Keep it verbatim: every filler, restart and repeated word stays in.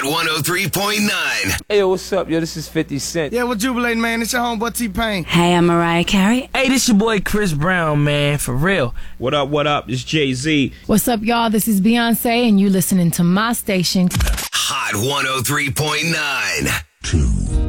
Hot one oh three point nine. Hey, yo, what's up, yo? This is fifty Cent. Yeah, we're jubilating, man. It's your homeboy T-Pain. Hey, I'm Mariah Carey. Hey, this your boy Chris Brown, man, for real. What up, what up? It's Jay-Z. What's up, y'all? This is Beyonce, and you listening to my station. Hot one oh three point nine. Two.